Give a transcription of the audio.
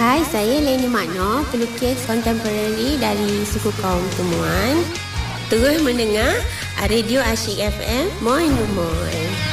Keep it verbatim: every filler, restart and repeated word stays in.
Hai, saya Leni Makno, pelukis kontemporari dari suku kaum Temuan. Terus mendengar Radio Asyik F M, Moin Moin.